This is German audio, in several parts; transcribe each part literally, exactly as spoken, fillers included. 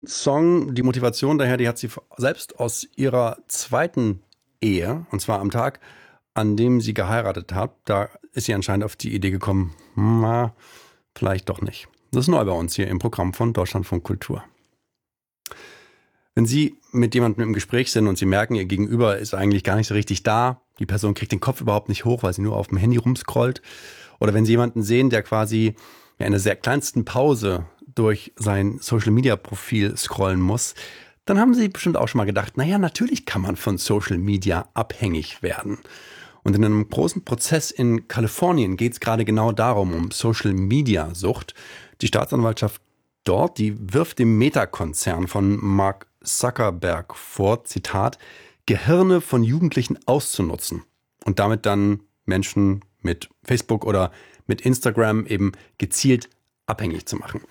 Song, die Motivation daher, die hat sie selbst aus ihrer zweiten Ehe, und zwar am Tag, an dem sie geheiratet hat. Da ist sie anscheinend auf die Idee gekommen, na, vielleicht doch nicht. Das ist neu bei uns hier im Programm von Deutschlandfunk Kultur. Wenn Sie mit jemandem im Gespräch sind und Sie merken, Ihr Gegenüber ist eigentlich gar nicht so richtig da, die Person kriegt den Kopf überhaupt nicht hoch, weil sie nur auf dem Handy rumscrollt, oder wenn Sie jemanden sehen, der quasi in einer sehr kleinsten Pause durch sein Social-Media-Profil scrollen muss, dann haben Sie bestimmt auch schon mal gedacht, naja, natürlich kann man von Social Media abhängig werden. Und in einem großen Prozess in Kalifornien geht es gerade genau darum, um Social-Media-Sucht. Die Staatsanwaltschaft dort, die wirft dem Meta-Konzern von Mark Zuckerberg vor, Zitat, Gehirne von Jugendlichen auszunutzen und damit dann Menschen mit Facebook oder mit Instagram eben gezielt abhängig zu machen.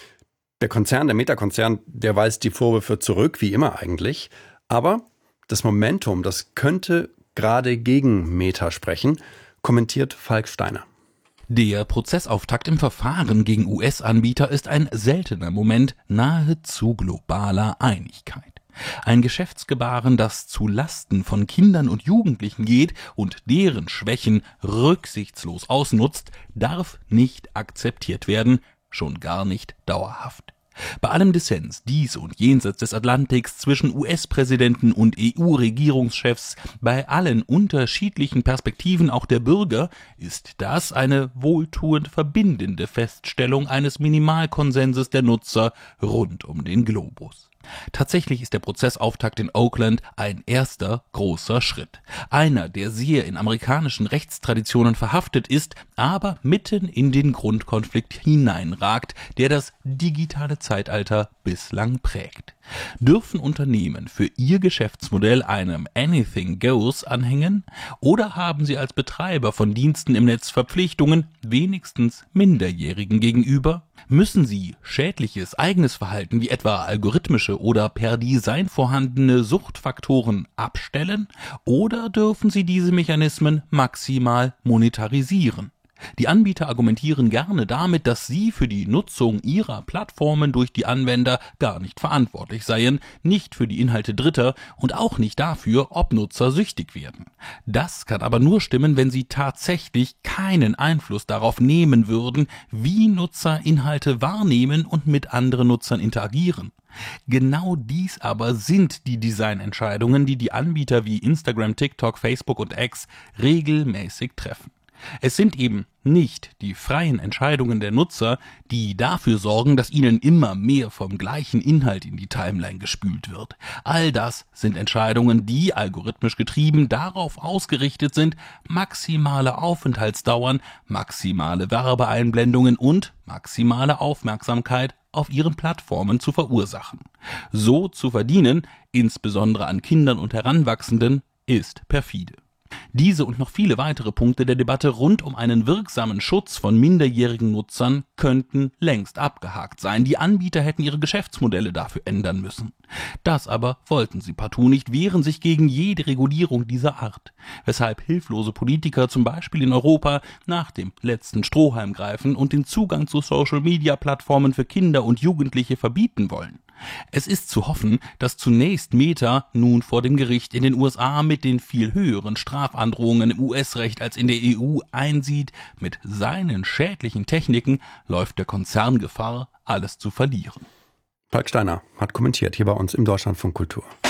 Der Konzern, der Meta-Konzern, der weist die Vorwürfe zurück, wie immer eigentlich. Aber das Momentum, das könnte gerade gegen Meta sprechen, kommentiert Falk Steiner. Der Prozessauftakt im Verfahren gegen U S-Anbieter ist ein seltener Moment nahezu globaler Einigkeit. Ein Geschäftsgebaren, das zu Lasten von Kindern und Jugendlichen geht und deren Schwächen rücksichtslos ausnutzt, darf nicht akzeptiert werden, schon gar nicht dauerhaft. Bei allem Dissens dies und jenseits des Atlantiks zwischen U S-Präsidenten und E U-Regierungschefs, bei allen unterschiedlichen Perspektiven auch der Bürger, ist das eine wohltuend verbindende Feststellung eines Minimalkonsenses der Nutzer rund um den Globus. Tatsächlich ist der Prozessauftakt in Oakland ein erster großer Schritt. Einer, der sehr in amerikanischen Rechtstraditionen verhaftet ist, aber mitten in den Grundkonflikt hineinragt, der das digitale Zeitalter bislang prägt. Dürfen Unternehmen für ihr Geschäftsmodell einem Anything Goes anhängen oder haben sie als Betreiber von Diensten im Netz Verpflichtungen, wenigstens Minderjährigen gegenüber? Müssen sie schädliches eigenes Verhalten wie etwa algorithmische oder per Design vorhandene Suchtfaktoren abstellen oder dürfen sie diese Mechanismen maximal monetarisieren? Die Anbieter argumentieren gerne damit, dass sie für die Nutzung ihrer Plattformen durch die Anwender gar nicht verantwortlich seien, nicht für die Inhalte Dritter und auch nicht dafür, ob Nutzer süchtig werden. Das kann aber nur stimmen, wenn sie tatsächlich keinen Einfluss darauf nehmen würden, wie Nutzer Inhalte wahrnehmen und mit anderen Nutzern interagieren. Genau dies aber sind die Designentscheidungen, die die Anbieter wie Instagram, TikTok, Facebook und X regelmäßig treffen. Es sind eben nicht die freien Entscheidungen der Nutzer, die dafür sorgen, dass ihnen immer mehr vom gleichen Inhalt in die Timeline gespült wird. All das sind Entscheidungen, die, algorithmisch getrieben, darauf ausgerichtet sind, maximale Aufenthaltsdauern, maximale Werbeeinblendungen und maximale Aufmerksamkeit auf ihren Plattformen zu verursachen. So zu verdienen, insbesondere an Kindern und Heranwachsenden, ist perfide. Diese und noch viele weitere Punkte der Debatte rund um einen wirksamen Schutz von minderjährigen Nutzern könnten längst abgehakt sein. Die Anbieter hätten ihre Geschäftsmodelle dafür ändern müssen. Das aber wollten sie partout nicht, wehren sich gegen jede Regulierung dieser Art. Weshalb hilflose Politiker zum Beispiel in Europa nach dem letzten Strohhalm greifen und den Zugang zu Social-Media-Plattformen für Kinder und Jugendliche verbieten wollen. Es ist zu hoffen, dass zunächst Meta nun vor dem Gericht in den U S A mit den viel höheren Strafandrohungen im U S-Recht als in der E U einsieht. Mit seinen schädlichen Techniken läuft der Konzern Gefahr, alles zu verlieren. Falk Steiner hat kommentiert hier bei uns im Deutschlandfunk Kultur.